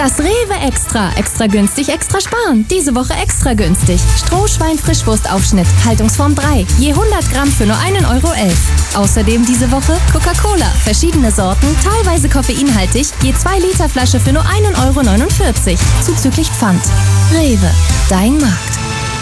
Das Rewe Extra. Extra günstig, extra sparen. Diese Woche extra günstig. Strohschwein-Frischwurstaufschnitt. Haltungsform 3. Je 100 Gramm für nur 1,11 €. Außerdem diese Woche Coca-Cola. Verschiedene Sorten, teilweise koffeinhaltig. Je 2 Liter Flasche für nur 1,49 €. Zuzüglich Pfand. Rewe. Dein Markt.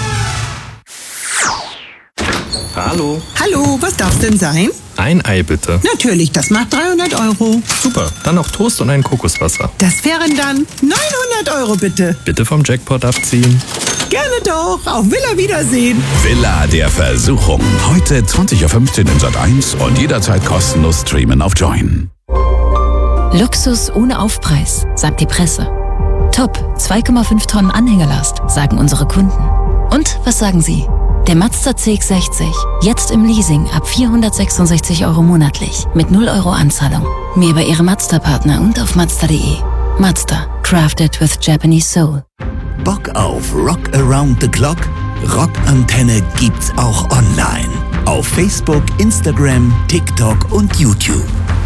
Hallo. Hallo, was darf's denn sein? Ein Ei bitte. Natürlich, das macht 300 €. Super, dann noch Toast und ein Kokoswasser. Das wären dann 900 € bitte. Bitte vom Jackpot abziehen. Gerne doch, auf Villa Wiedersehen. Villa der Versuchung. Heute 20:15 Uhr in Sat.1 und jederzeit kostenlos streamen auf Join. Luxus ohne Aufpreis, sagt die Presse. Top, 2,5 Tonnen Anhängerlast, sagen unsere Kunden. Und was sagen Sie? Der Mazda CX-60, jetzt im Leasing ab 466 € monatlich, mit 0 € Anzahlung. Mehr bei Ihrem Mazda-Partner und auf Mazda.de. Mazda, crafted with Japanese soul. Bock auf Rock Around the Clock? Rockantenne gibt's auch online. Auf Facebook, Instagram, TikTok und YouTube.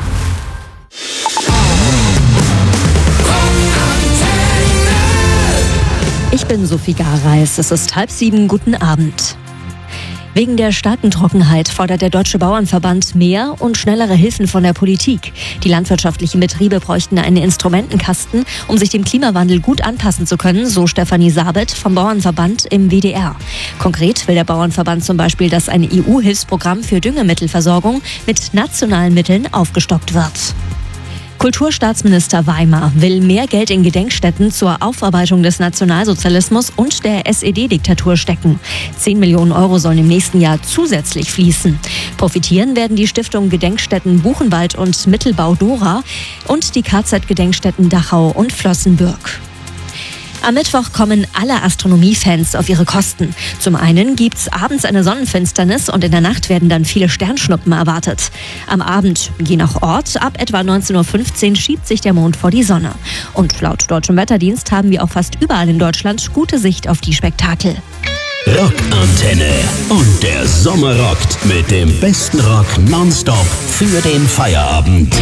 Ich bin Sophie Gareis, es ist 6:30, guten Abend. Wegen der starken Trockenheit fordert der Deutsche Bauernverband mehr und schnellere Hilfen von der Politik. Die landwirtschaftlichen Betriebe bräuchten einen Instrumentenkasten, um sich dem Klimawandel gut anpassen zu können, so Stefanie Sabet vom Bauernverband im WDR. Konkret will der Bauernverband zum Beispiel, dass ein EU-Hilfsprogramm für Düngemittelversorgung mit nationalen Mitteln aufgestockt wird. Kulturstaatsminister Weimar will mehr Geld in Gedenkstätten zur Aufarbeitung des Nationalsozialismus und der SED-Diktatur stecken. 10 Millionen € sollen im nächsten Jahr zusätzlich fließen. Profitieren werden die Stiftung Gedenkstätten Buchenwald und Mittelbau Dora und die KZ-Gedenkstätten Dachau und Flossenbürg. Am Mittwoch kommen alle Astronomiefans auf ihre Kosten. Zum einen gibt's abends eine Sonnenfinsternis und in der Nacht werden dann viele Sternschnuppen erwartet. Am Abend, je nach Ort, ab etwa 19:15 Uhr schiebt sich der Mond vor die Sonne. Und laut Deutschem Wetterdienst haben wir auch fast überall in Deutschland gute Sicht auf die Spektakel. Rockantenne und der Sommer rockt mit dem besten Rock nonstop für den Feierabend.